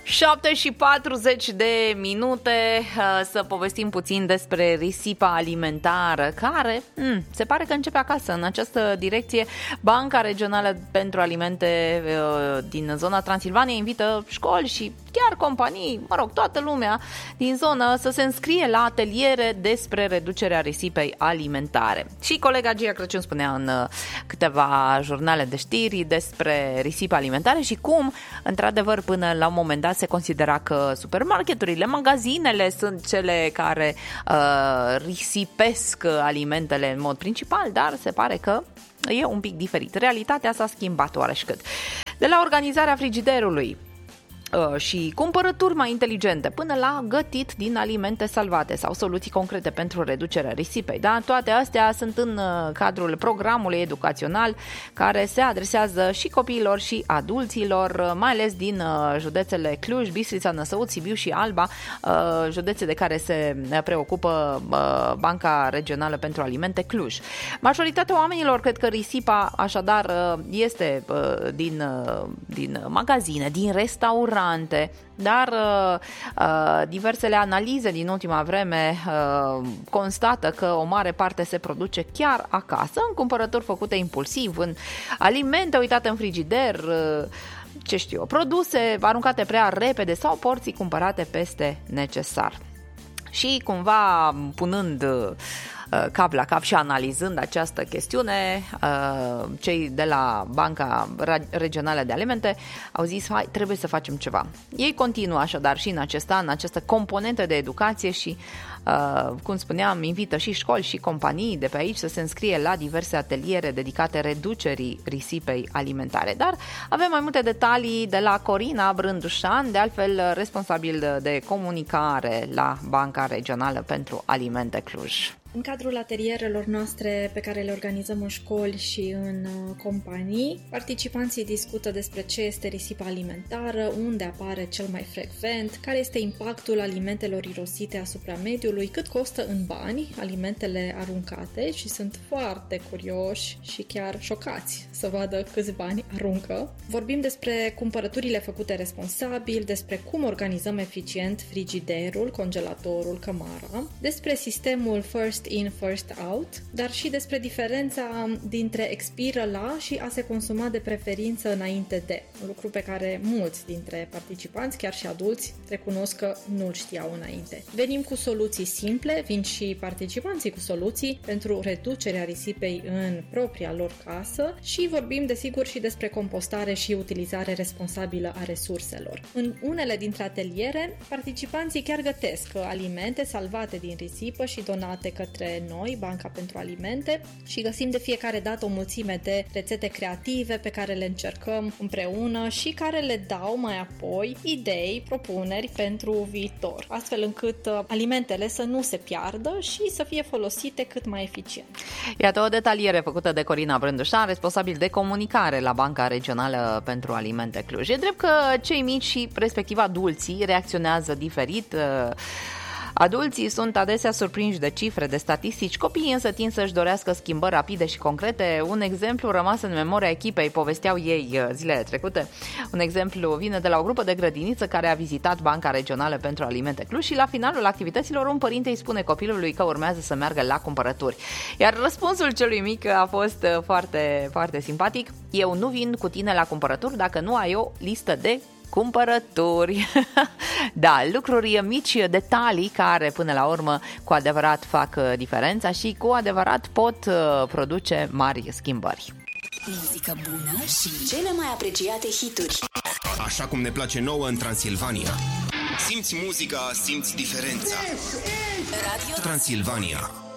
7:40 să povestim puțin despre risipa alimentară, care se pare că începe acasă. În această direcție, Banca Regională pentru Alimente din zona Transilvaniei invită școli și chiar companii, toată lumea din zonă să se înscrie la ateliere despre reducerea risipei alimentare. Și colega Gia Crăciun spunea în câteva jurnale de știri despre risipa alimentară și cum, într-adevăr, până la un moment dat se considera că supermarketurile, magazinele sunt cele care risipesc alimentele în mod principal, dar se pare că e un pic diferit. Realitatea s-a schimbat oareșcât. De la organizarea frigiderului și cumpărături mai inteligente până la gătit din alimente salvate sau soluții concrete pentru reducerea risipei. Da? Toate astea sunt în cadrul programului educațional care se adresează și copiilor și adulților, mai ales din județele Cluj, Bistrița, Năsăud, Sibiu și Alba, județe de care se preocupă Banca Regională pentru Alimente Cluj. Majoritatea oamenilor cred că risipa așadar este din magazine, din restaurante, dar diversele analize din ultima vreme constată că o mare parte se produce chiar acasă, în cumpărături făcute impulsiv, în alimente uitate în frigider, produse aruncate prea repede sau porții cumpărate peste necesar. Și cumva punând cap la cap și analizând această chestiune, cei de la Banca Regională de Alimente au zis, trebuie să facem ceva. Ei continuă așadar și în acest an, această componentă de educație și, cum spuneam, invită și școli și companii de pe aici să se înscrie la diverse ateliere dedicate reducerii risipei alimentare. Dar avem mai multe detalii de la Corina Brândușan, de altfel responsabil de comunicare la Banca Regională pentru Alimente Cluj. În cadrul atelierelor noastre pe care le organizăm în școli și în companii, participanții discută despre ce este risipa alimentară, unde apare cel mai frecvent, care este impactul alimentelor irosite asupra mediului, cât costă în bani alimentele aruncate și sunt foarte curioși și chiar șocați să vadă câți bani aruncă. Vorbim despre cumpărăturile făcute responsabil, despre cum organizăm eficient frigiderul, congelatorul, cămara, despre sistemul First in, first out, dar și despre diferența dintre expiră la și a se consuma de preferință înainte de, un lucru pe care mulți dintre participanți, chiar și adulți, recunosc că nu-l știau înainte. Venim cu soluții simple, vin și participanții cu soluții pentru reducerea risipei în propria lor casă și vorbim desigur și despre compostare și utilizare responsabilă a resurselor. În unele dintre ateliere, participanții chiar gătesc alimente salvate din risipă și donate către noi, Banca pentru Alimente, și găsim de fiecare dată o mulțime de rețete creative pe care le încercăm împreună și care le dau mai apoi idei, propuneri pentru viitor, astfel încât alimentele să nu se piardă și să fie folosite cât mai eficient. Iată o detaliere făcută de Corina Brândușan, responsabil de comunicare la Banca Regională pentru Alimente Cluj. E drept că cei mici și respectiv adulții reacționează diferit. Adulții sunt adesea surprinși de cifre, de statistici, copiii însă tind să-și dorească schimbări rapide și concrete. Un exemplu rămas în memoria echipei, povesteau ei zilele trecute. Un exemplu vine de la o grupă de grădiniță care a vizitat Banca Regională pentru Alimente Cluj și la finalul activităților un părinte îi spune copilului că urmează să meargă la cumpărături. Iar răspunsul celui mic a fost foarte, foarte simpatic. Eu nu vin cu tine la cumpărături dacă nu ai o listă de cumpărături. Da, lucruri mici, detalii care până la urmă cu adevărat fac diferența și cu adevărat pot produce mari schimbări. Muzică bună și cele mai apreciate hituri. Așa cum ne place nouă în Transilvania. Simți muzica, simți diferența. Radio Transilvania.